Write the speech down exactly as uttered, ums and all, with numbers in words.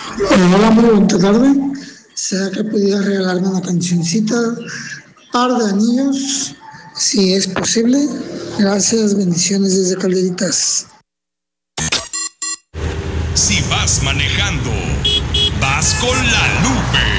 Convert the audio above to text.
Hola, muy buena tarde. ¿Será que pudiera regalarme una cancioncita? Par de anillos, si es posible. Gracias, bendiciones desde Calderitas. Si vas manejando, vas con la nube.